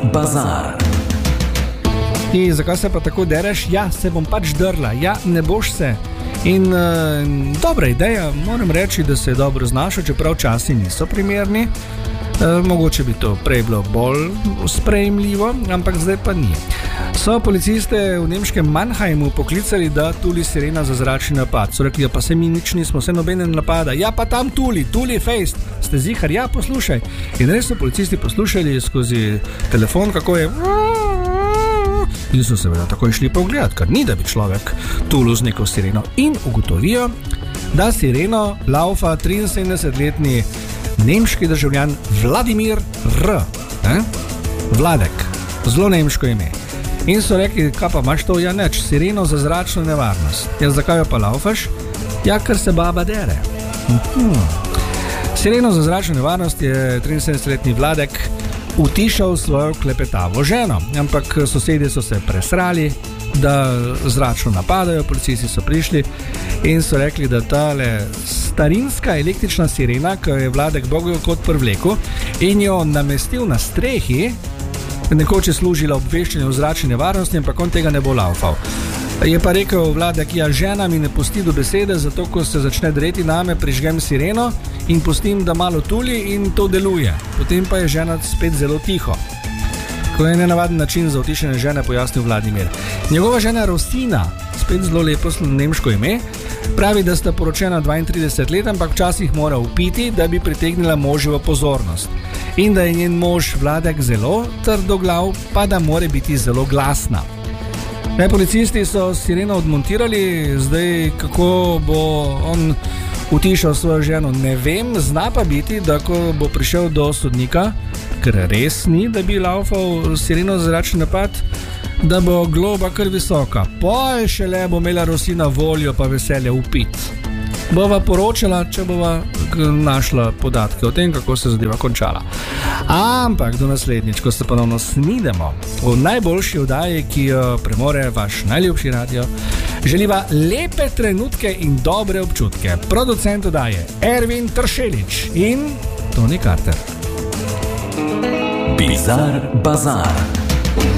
bazar. In zakaj se pa tako dereš? Ja, se bom pač drla. Ja, ne boš se. In dobra ideja, moram reči, da se je dobro znašel, čeprav časi niso primerni. Mogoče bi to prej bilo bolj sprejemljivo, ampak zdaj pa ni. So policiste v nemškem Mannheimu poklicali, da tuli sirena za zračni napad. So rekli, ja pa se mi nič nismo, se nobene napada. Ja pa tam tuli fejst. Ste zihar? Ja, poslušaj. In res so policisti poslušali skozi telefon, kako je... In so seveda takoj šli pogledat, ker ni, da bi človek tulil z neko sireno. In ugotovijo, da sireno laufa 73-letni nemški državljan Vladimir R. Vladek, zelo nemško ime. In so rekli, kaj pa imaš to? Ja, neč, sireno za zračno nevarnost. Ja, zakaj jo pa laufaš? Ja, ker se baba dere. Sireno za zračno nevarnost je 73-letni Vladek utišal svojo klepetavo ženo, ampak sosedje so se presrali, da zračno napadajo, policisti so prišli in so rekli, da tale starinska električna sirena, ki je Vladek bogel kot prvleku in jo namestil na strehi, nekoč je služila obveščanje o zračni nevarnosti, ampak on tega ne bo laufal. Je pa rekel Vladek, ja, žena mi ne pusti do besede, zato ko se začne dreti name, prižgem sireno in pustim, da malo tuli in to deluje. Potem pa je žena spet zelo tiho. To je nenavaden način za utišanje žene, pojasnil Vladimir. Njegova žena Rosina, spet zelo lepo nemško ime, pravi, da sta poročena 32 let, ampak včasih mora upiti, da bi pritegnila moževo pozornost. In da je njen mož Vladek zelo trdoglav, pa da mora biti zelo glasna. Policisti so sireno odmontirali, zdaj kako bo on utišal svojo ženo, ne vem, zna pa biti, da ko bo prišel do sodnika, ker res ni, da bi laufal sireno za zračni napad, da bo globa kar visoka. Poj šele bo imela Rosina voljo pa veselje upit. Bova poročala, če bova našla podatke o tem, kako se zadeva končala. Ampak do naslednjič, ko se ponovno snidemo v najboljši oddaji, ki jo premore vaš najljubši radio, želiva lepe trenutke in dobre občutke. Producent oddaje Ervin Tršelič in Toni Karter. Bizar bazar.